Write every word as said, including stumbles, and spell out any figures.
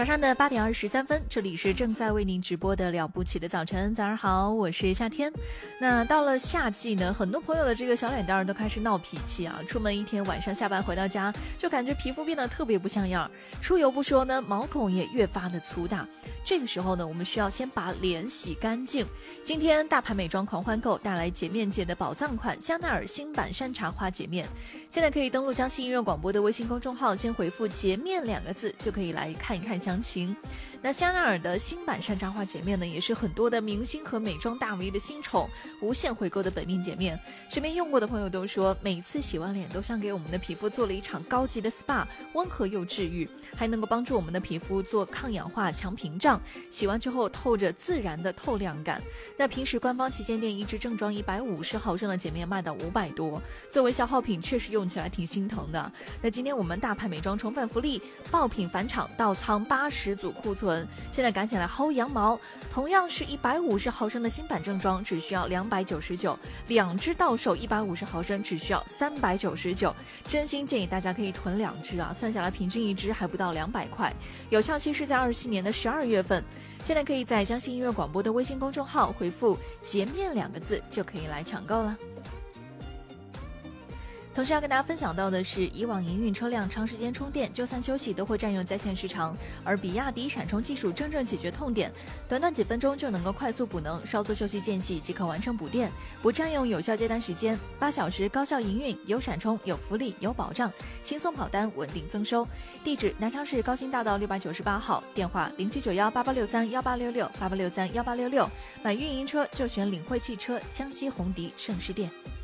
早上的八点二十三分，这里是正在为您直播的了不起的早晨。早上好，我是夏天。那到了夏季呢，很多朋友的这个小脸蛋儿都开始闹脾气啊，出门一天，晚上下班回到家，就感觉皮肤变得特别不像样。出油不说呢，毛孔也越发的粗大。这个时候呢，我们需要先把脸洗干净。今天大牌美妆狂欢购带来洁面界的宝藏款香奈儿新版山茶花洁面。现在可以登录江西音乐广播的微信公众号，先回复洁面两个字，就可以来看一看详情。那香奈儿的新版山茶花洁面呢，也是很多的明星和美妆大 V 的新宠，无限回购的本命洁面。身边用过的朋友都说，每次洗完脸都像给我们的皮肤做了一场高级的 S P A， 温和又治愈，还能够帮助我们的皮肤做抗氧化、强屏障，洗完之后透着自然的透亮感。那平时官方旗舰店一支正装一百五十毫升的洁面卖到五百多，作为消耗品确实用起来挺心疼的。那今天我们大牌美妆宠粉福利，爆品返场到仓八十组库存，现在赶紧来薅羊毛。同样是一百五十毫升的新版正装只需要两百九十九，两支到手一百五十毫升只需要三百九十九，真心建议大家可以囤两支啊，算下来平均一支还不到两百块，有效期是在二十七年的十二月份。现在可以在江西音乐广播的微信公众号回复洁面两个字，就可以来抢购了。同时要跟大家分享到的是，以往营运车辆长时间充电就算休息都会占用在线时长，而比亚迪闪充技术真正解决痛点，短短几分钟就能够快速补能，稍作休息间隙即可完成补电，不占用有效接单时间，八小时高效营运，有闪充有福利有保障，轻松跑单稳定增收。地址南昌市高新大道六百九十八号，电话零七九幺八八六三幺八六六八八六三幺八六六，买运营车就选领汇汽车江西红迪盛世店。